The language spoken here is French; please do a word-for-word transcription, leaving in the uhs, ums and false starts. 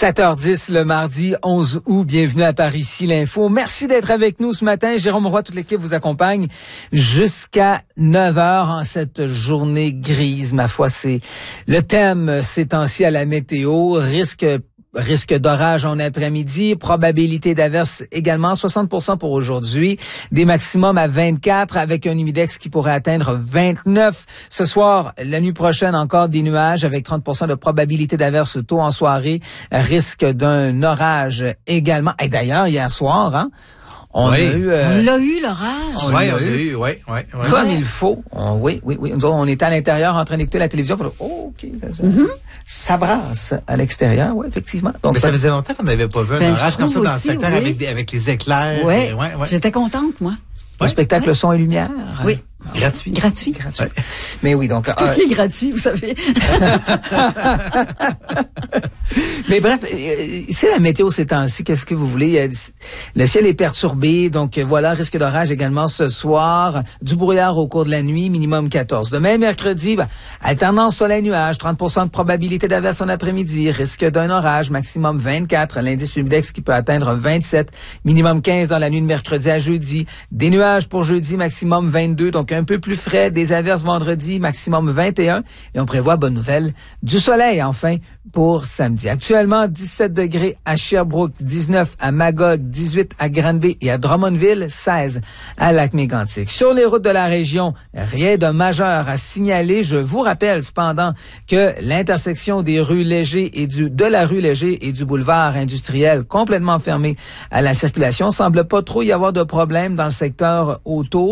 sept heures dix le mardi onze août. Bienvenue à Par ici l'info. Merci d'être avec nous ce matin. Jérôme Roy, toute l'équipe vous accompagne jusqu'à neuf heures en cette journée grise. Ma foi, c'est le thème ces temps-ci à la météo. Risque Risque d'orage en après-midi, probabilité d'averse également, soixante pour cent pour aujourd'hui, des maximums à vingt-quatre avec un humidex qui pourrait atteindre vingt-neuf. Ce soir, la nuit prochaine, encore des nuages avec trente pour cent de probabilité d'averse tôt en soirée, risque d'un orage également. Et d'ailleurs, hier soir, hein, on oui. a eu... Euh, on l'a eu, l'orage. Oui, on l'a eu, oui, oui. oui. Comme il faut. On, oui, oui, oui. Nous, on était à l'intérieur en train d'écouter la télévision. Pour, oh, OK, ça, mm-hmm. ça brasse à l'extérieur, oui, effectivement. Donc, mais ça, ça faisait longtemps qu'on n'avait pas vu un ben, orage comme ça dans aussi, le secteur oui. avec, des, avec les éclairs. Oui, ouais, ouais. J'étais contente, moi. Le ouais. spectacle ouais. Son et Lumière. Oui. Gratuit. Gratuit. Gratuit. Ouais. Mais oui, donc... Tout euh, ce qui est gratuit, vous savez. Mais bref, c'est la météo ces temps-ci. Qu'est-ce que vous voulez? Le ciel est perturbé, donc voilà, risque d'orage également ce soir. Du brouillard au cours de la nuit, minimum quatorze. Demain, mercredi, ben, alternance soleil-nuage, trente pour cent de probabilité d'averse en après-midi, risque d'un orage, maximum vingt-quatre. L'indice humidex qui peut atteindre vingt-sept, minimum quinze dans la nuit de mercredi à jeudi. Des nuages pour jeudi, maximum vingt-deux, donc un peu plus frais. Des averses vendredi, maximum vingt et un. Et on prévoit, bonne nouvelle, du soleil enfin pour samedi. Actuellement, dix-sept degrés à Sherbrooke, dix-neuf à Magog, dix-huit à Granby et à Drummondville, seize à Lac-Mégantic. Sur les routes de la région, rien de majeur à signaler. Je vous rappelle cependant que l'intersection des rues Léger et du de la rue Léger et du boulevard industriel complètement fermé à la circulation semble pas trop y avoir de problème dans le secteur autour.